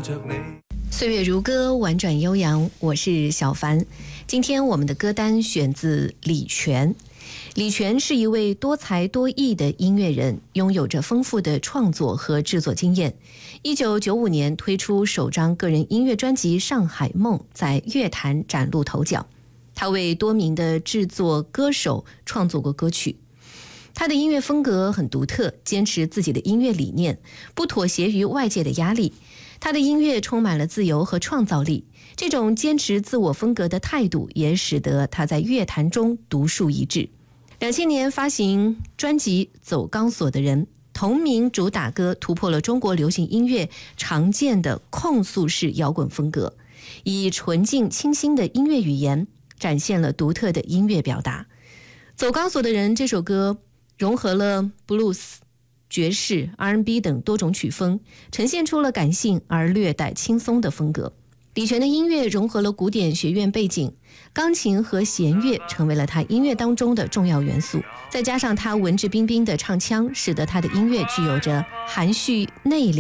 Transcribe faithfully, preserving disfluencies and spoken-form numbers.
着你。 岁月如歌，婉转悠扬，我是小凡。今天我们的歌单选自李泉。李泉是一位多才多艺的音乐人，拥有着丰富的创作和制作经验。一九九五年推出首张个人音乐专辑《上海梦》，在乐坛崭露头角。他为多名的制作歌手创作过歌曲。他的音乐风格很独特，坚持自己的音乐理念，不妥协于外界的压力。他的音乐充满了自由和创造力，这种坚持自我风格的态度也使得他在乐坛中独树一帜。两千年发行专辑《走钢索的人》，同名主打歌突破了中国流行音乐常见的控诉式摇滚风格，以纯净清新的音乐语言展现了独特的音乐表达。《走钢索的人》这首歌融合了 blues、爵士、R and B 等多种曲风，呈现出了感性而略带轻松的风格。李泉的音乐融合了古典学院背景，钢琴和弦乐成为了他音乐当中的重要元素，再加上他文质彬彬的唱腔，使得他的音乐具有着含蓄内敛